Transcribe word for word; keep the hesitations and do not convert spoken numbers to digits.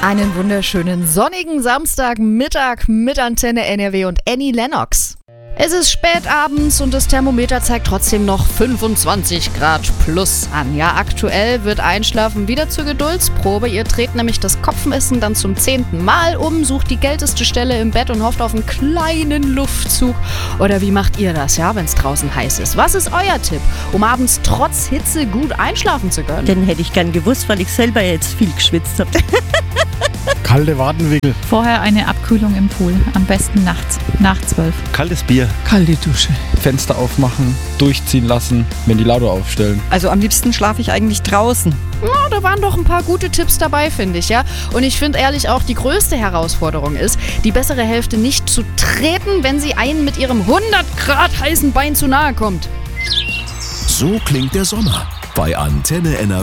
Einen wunderschönen sonnigen Samstagmittag mit Antenne N R W und Annie Lennox. Es ist spät abends und das Thermometer zeigt trotzdem noch fünfundzwanzig Grad plus an. Ja, aktuell wird Einschlafen wieder zur Geduldsprobe. Ihr dreht nämlich das Kopfessen dann zum zehnten Mal um, sucht die kälteste Stelle im Bett und hofft auf einen kleinen Luftzug. Oder wie macht ihr das, ja, wenn es draußen heiß ist? Was ist euer Tipp, um abends trotz Hitze gut einschlafen zu können? Den hätte ich gern gewusst, weil ich selber jetzt viel geschwitzt habe. Kalte Wadenwickel. Vorher eine Abkühlung im Pool, am besten nachts, nach zwölf. Kaltes Bier. Kalte Dusche. Fenster aufmachen, durchziehen lassen, Ventilator aufstellen. Also am liebsten schlafe ich eigentlich draußen. Ja, da waren doch ein paar gute Tipps dabei, finde ich, ja. Und ich finde ehrlich auch, die größte Herausforderung ist, die bessere Hälfte nicht zu treten, wenn sie einen mit ihrem hundert Grad heißen Bein zu nahe kommt. So klingt der Sommer bei Antenne N R W.